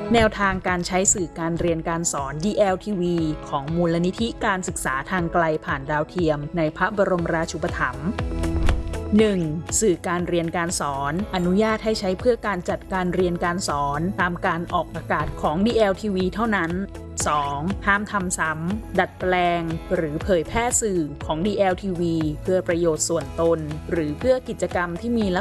แนวทางการใช้สื่อการเรียนการสอน DLTV ของมูลนิธิการศึกษาทางไกลผ่านดาวเทียมในพระบรมราชูปถัมภ์ 1. สื่อการเรียนการสอนอนุญาตให้ใช้เพื่อการจัดการเรียนการสอนตามการออกอากาศของ DLTV เท่านั้น 2. ห้ามทำซ้ำดัดแปลงหรือเผยแพร่สื่อของ DLTV เพื่อประโยชน์ส่วนตนหรือเพื่อกิจกรรมที่มี